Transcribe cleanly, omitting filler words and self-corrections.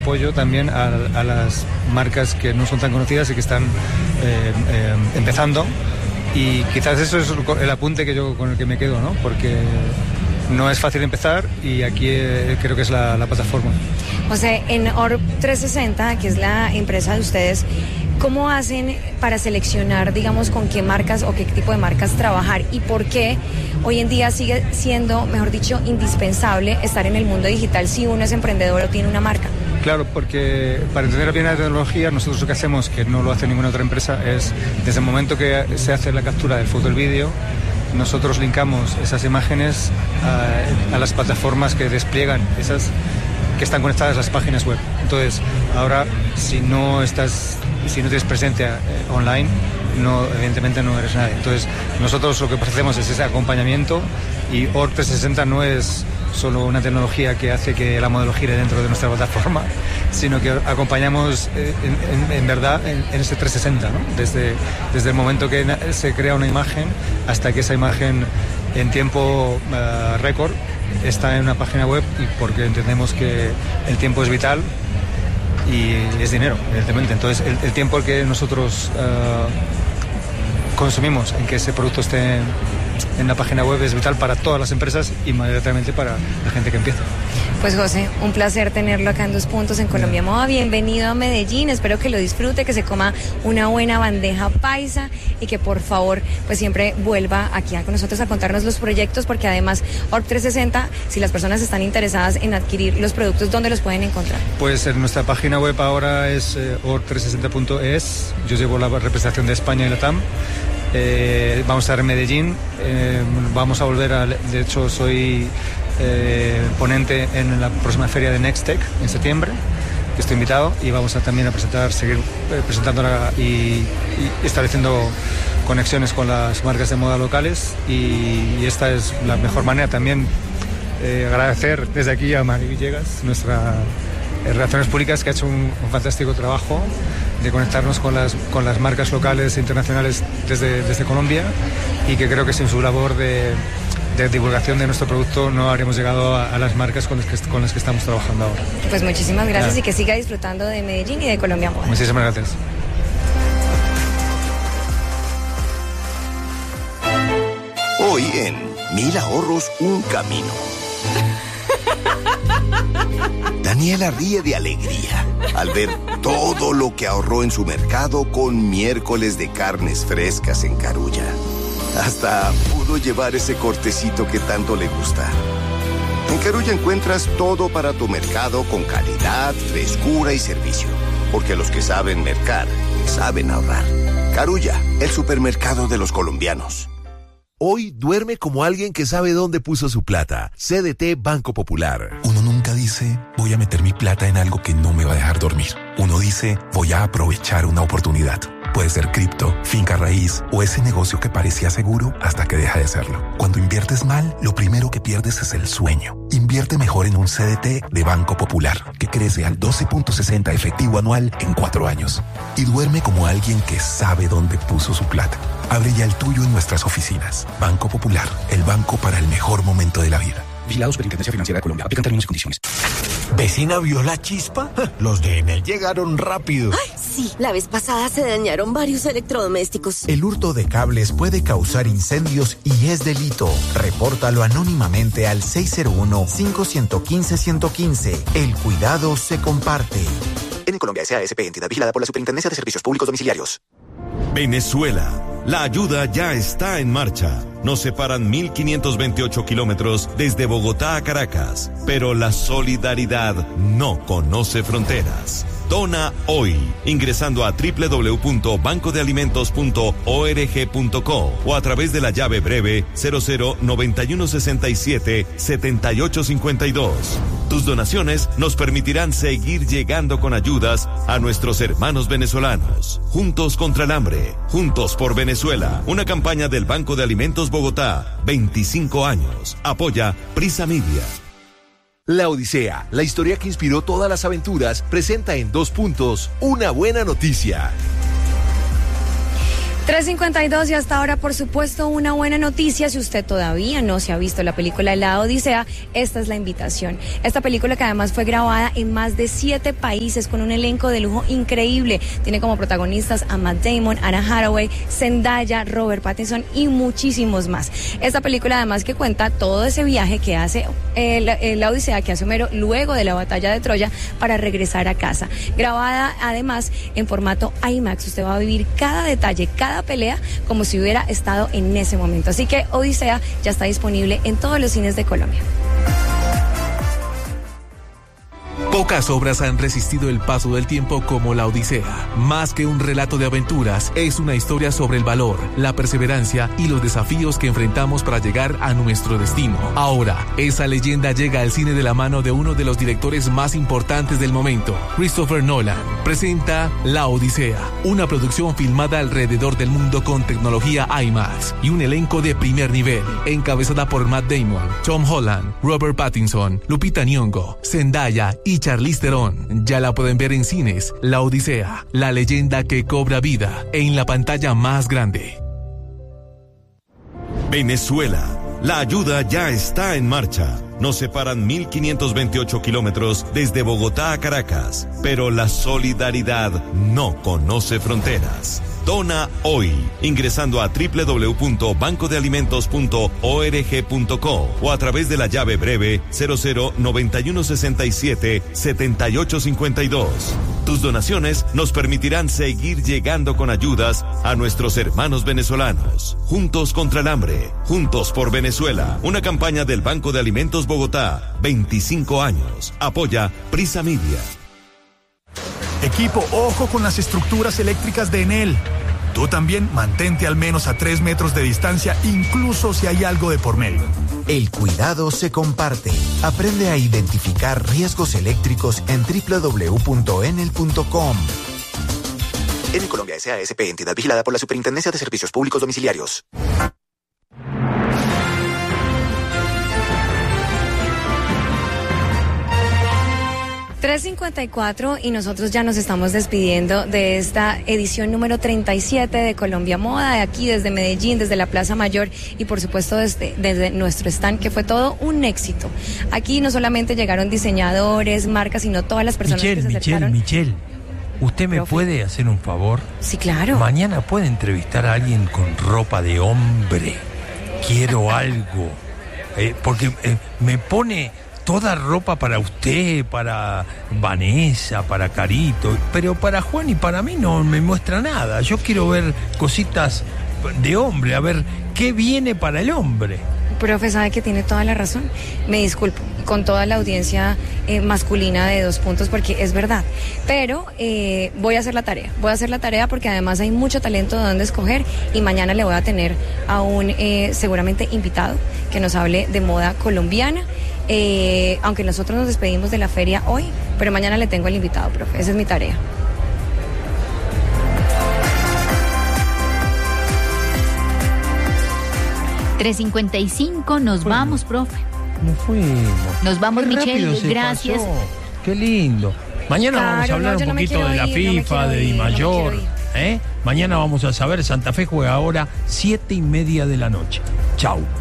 Apoyo también a las marcas que no son tan conocidas y que están empezando, y quizás eso es el apunte con el que me quedo, ¿no? Porque no es fácil empezar y aquí creo que es la plataforma. José, en Orb 360, que es la empresa de ustedes, ¿cómo hacen para seleccionar, digamos, con qué marcas o qué tipo de marcas trabajar, y por qué hoy en día sigue siendo, mejor dicho, indispensable estar en el mundo digital si uno es emprendedor o tiene una marca? Claro, porque para entender bien la tecnología, nosotros lo que hacemos, que no lo hace ninguna otra empresa, es desde el momento que se hace la captura del foto y el vídeo, nosotros linkamos esas imágenes a las plataformas que despliegan esas, que están conectadas a las páginas web. Entonces, ahora, si no tienes presencia online, evidentemente no eres nadie. Entonces, nosotros lo que hacemos es ese acompañamiento, y Orb 360 no es solo una tecnología que hace que la modelo gire dentro de nuestra plataforma, sino que acompañamos en verdad en ese 360, ¿no? Desde el momento que se crea una imagen hasta que esa imagen en tiempo récord está en una página web, y porque entendemos que el tiempo es vital y es dinero, evidentemente. Entonces el tiempo que nosotros consumimos en que ese producto esté en la página web es vital para todas las empresas y mayoritariamente para la gente que empieza. Pues José, un placer tenerlo acá en Dos Puntos en Colombia Moda. Bienvenido a Medellín, espero que lo disfrute, que se coma una buena bandeja paisa y que por favor pues siempre vuelva aquí con nosotros a contarnos los proyectos, porque además Orb 360, si las personas están interesadas en adquirir los productos, ¿dónde los pueden encontrar? Pues en nuestra página web ahora es orb360.es, yo llevo la representación de España y Latam. Vamos a estar en Medellín, vamos a volver de hecho soy ponente en la próxima feria de Nextech en septiembre, que estoy invitado, y vamos a también seguir presentándola y estableciendo conexiones con las marcas de moda locales, y esta es la mejor manera también. Agradecer desde aquí a Mari Villegas, nuestra Relaciones Públicas, que ha hecho un fantástico trabajo de conectarnos con las marcas locales e internacionales desde Colombia, y que creo que sin su labor de divulgación de nuestro producto no habríamos llegado a las marcas con las que estamos trabajando ahora. Pues muchísimas gracias, y que siga disfrutando de Medellín y de Colombia Moda. Muchísimas gracias. Hoy en Mil Ahorros, un camino. Daniela ríe de alegría al ver todo lo que ahorró en su mercado con miércoles de carnes frescas en Carulla. Hasta pudo llevar ese cortecito que tanto le gusta. En Carulla encuentras todo para tu mercado con calidad, frescura y servicio. Porque los que saben mercar, saben ahorrar. Carulla, el supermercado de los colombianos. Hoy duerme como alguien que sabe dónde puso su plata. CDT Banco Popular. Uno nunca dice, voy a meter mi plata en algo que no me va a dejar dormir. Uno dice, voy a aprovechar una oportunidad. Puede ser cripto, finca raíz o ese negocio que parecía seguro hasta que deja de serlo. Cuando inviertes mal, lo primero que pierdes es el sueño. Invierte mejor en un CDT de Banco Popular, que crece al 12.60 efectivo anual en 4 años. Y duerme como alguien que sabe dónde puso su plata. Abre ya el tuyo en nuestras oficinas. Banco Popular, el banco para el mejor momento de la vida. Vigilado Superintendencia Financiera de Colombia. Aplican términos y condiciones. ¿Vecina vio la chispa? Los de Enel llegaron rápido. ¡Ay, sí! La vez pasada se dañaron varios electrodomésticos. El hurto de cables puede causar incendios y es delito. Repórtalo anónimamente al 601-515-115. El cuidado se comparte. En Colombia S.A.S.P. entidad vigilada por la Superintendencia de Servicios Públicos Domiciliarios. Venezuela. La ayuda ya está en marcha. Nos separan 1.528 kilómetros desde Bogotá a Caracas, pero la solidaridad no conoce fronteras. Dona hoy, ingresando a www.bancodealimentos.org.co o a través de la llave breve 009167-7852. Tus donaciones nos permitirán seguir llegando con ayudas a nuestros hermanos venezolanos. Juntos contra el hambre, juntos por Venezuela. Una campaña del Banco de Alimentos Bogotá. 25 años. Apoya Prisa Media. La Odisea, la historia que inspiró todas las aventuras, presenta en 2 puntos una buena noticia. 3:52 y hasta ahora, por supuesto, una buena noticia. Si usted todavía no se ha visto la película La Odisea, esta es la invitación. Esta película, que además fue grabada en más de 7 países con un elenco de lujo increíble. Tiene como protagonistas a Matt Damon, Anna Hathaway, Zendaya, Robert Pattinson y muchísimos más. Esta película además que cuenta todo ese viaje que hace la Odisea, que hace Homero luego de la batalla de Troya para regresar a casa. Grabada además en formato IMAX. Usted va a vivir cada detalle, cada pelea como si hubiera estado en ese momento. Así que Odisea ya está disponible en todos los cines de Colombia. Pocas obras han resistido el paso del tiempo como La Odisea. Más que un relato de aventuras, es una historia sobre el valor, la perseverancia y los desafíos que enfrentamos para llegar a nuestro destino. Ahora, esa leyenda llega al cine de la mano de uno de los directores más importantes del momento. Christopher Nolan presenta La Odisea, una producción filmada alrededor del mundo con tecnología IMAX y un elenco de primer nivel, encabezada por Matt Damon, Tom Holland, Robert Pattinson, Lupita Nyong'o, Zendaya y Charlize Theron. Ya la pueden ver en cines. La Odisea, la leyenda que cobra vida en la pantalla más grande. Venezuela. La ayuda ya está en marcha. Nos separan 1.528 kilómetros desde Bogotá a Caracas, pero la solidaridad no conoce fronteras. Dona hoy, ingresando a www.bancodealimentos.org.co o a través de la llave breve 0091677852. Tus donaciones nos permitirán seguir llegando con ayudas a nuestros hermanos venezolanos. Juntos contra el hambre, juntos por Venezuela. Una campaña del Banco de Alimentos Bogotá, 25 años. Apoya Prisa Media. Equipo, ojo con las estructuras eléctricas de Enel. Tú también mantente al menos a 3 metros de distancia, incluso si hay algo de por medio. El cuidado se comparte. Aprende a identificar riesgos eléctricos en www.enel.com. Enel Colombia S.A.S.P. entidad vigilada por la Superintendencia de Servicios Públicos Domiciliarios. 3:54 y nosotros ya nos estamos despidiendo de esta edición número 37 de Colombia Moda, de aquí desde Medellín, desde la Plaza Mayor y por supuesto desde nuestro stand, que fue todo un éxito. Aquí no solamente llegaron diseñadores, marcas, sino todas las personas que se acercaron. Michelle, ¿usted me puede hacer un favor? Sí, claro. Mañana puede entrevistar a alguien con ropa de hombre. Quiero algo. Porque me pone toda ropa para usted, para Vanessa, para Carito, pero para Juan y para mí no me muestra nada. Yo quiero ver cositas de hombre, a ver qué viene para el hombre. Profe, sabe que tiene toda la razón. Me disculpo con toda la audiencia masculina de 2 puntos, porque es verdad. Pero voy a hacer la tarea porque además hay mucho talento de donde escoger y mañana le voy a tener a un seguramente invitado que nos hable de moda colombiana. Aunque nosotros nos despedimos de la feria hoy, pero mañana le tengo al invitado, profe. Esa es mi tarea. $3:55, nos vamos, profe. Nos fuimos. Nos vamos, Michelle, gracias. Pasó. Qué lindo. Mañana vamos a hablar un poquito de la FIFA, de Di Mayor. Mañana vamos a saber, Santa Fe juega ahora 7:30 de la noche. Chau.